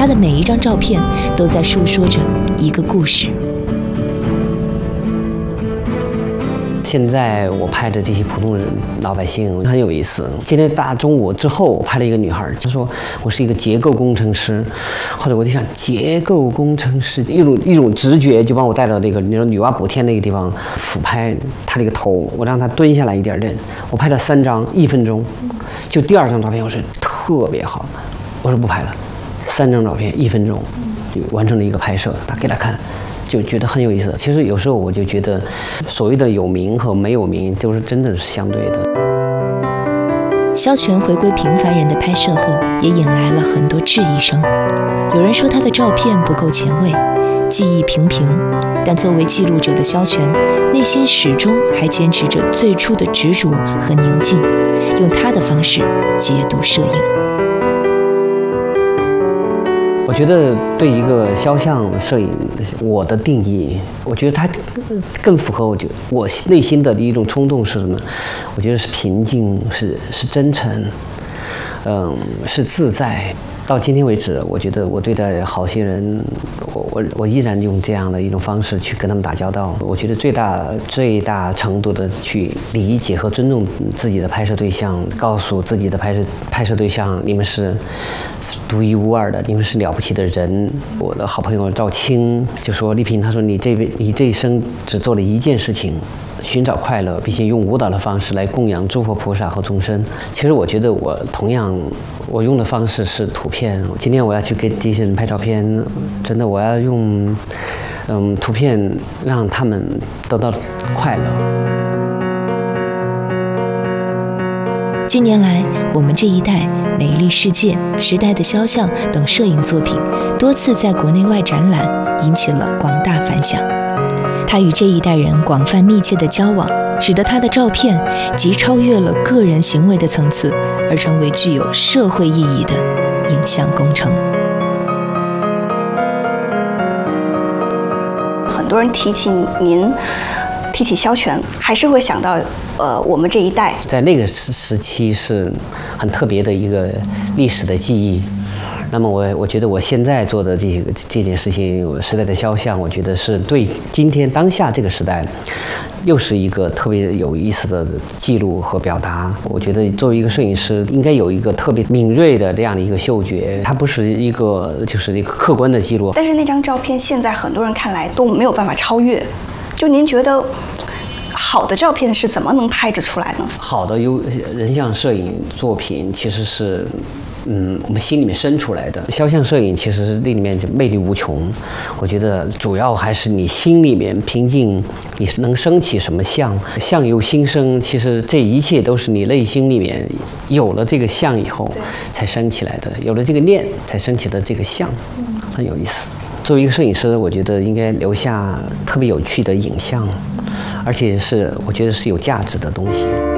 他的每一张照片都在述说着一个故事。 现在我拍的这些普通人老百姓很有意思。今天大中午之后，我拍了一个女孩，她说我是一个结构工程师。后来我就想，结构工程师一种直觉就把我带到这个女娲补天那个地方俯拍她这个头，我让她蹲下来一点点。我拍了3张，1分钟。就第2张照片我说特别好，我说不拍了。3张照片1分钟就完成了一个拍摄，给她看。就觉得很有意思。其实有时候我就觉得，所谓的有名和没有名，都是真的是相对的。 萧全回归平凡人的拍摄后，也引来了很多质疑声。有人说他的照片不够前卫，技艺平平，但作为记录者的萧全，内心始终还坚持着最初的执着和宁静，用他的方式解读摄影。 我觉得对一个肖像摄影，我的定义，我觉得它更符合我内心的一种冲动是什么？我觉得是平静，是真诚，是自在。到今天为止，我觉得我对待好些人，我依然用这样的一种方式去跟他们打交道。我觉得最大程度的去理解和尊重自己的拍摄对象，告诉自己的拍摄对象，你们是独一无二的，你们是了不起的人。我的好朋友赵青就说：“丽萍，他说你这一生只做了一件事情。”寻找快乐，并且用舞蹈的方式来供养诸佛菩萨和众生。其实我觉得我同样，我用的方式是图片。今天我要去给这些人拍照片，真的我要用图片让他们得到快乐。 近年来，我们这一代、美丽世界、时代的肖像等摄影作品多次在国内外展览，引起了广大反响。他与这一代人广泛密切的交往，使得他的照片即超越了个人行为的层次，而成为具有社会意义的影像工程。 很多人提起您，提起萧全，还是会想到我们这一代。 在那个时期是很特别的一个历史的记忆。那么我觉得我现在做的这件事情，时代的肖像，我觉得是对今天当下这个时代，又是一个特别有意思的记录和表达。我觉得作为一个摄影师，应该有一个特别敏锐的这样的一个嗅觉，它不是一个就是一个客观的记录。 但是那张照片现在很多人看来都没有办法超越，就您觉得好的照片是怎么能拍得出来呢？ 好的人像摄影作品其实是我们心里面生出来的。肖像摄影其实那里面就魅力无穷。我觉得主要还是你心里面平静，你能升起什么相，相由心生。其实这一切都是你内心里面有了这个相以后才升起来的，有了这个念才升起的这个相，很有意思。作为一个摄影师，我觉得应该留下特别有趣的影像，而且是我觉得是有价值的东西。